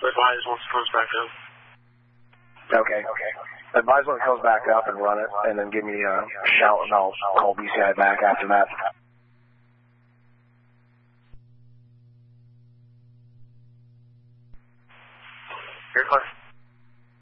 Advise once it comes back up. Okay. Advise when it comes back up and run it, and then give me a shout, and I'll call BCI back after that. You're fine.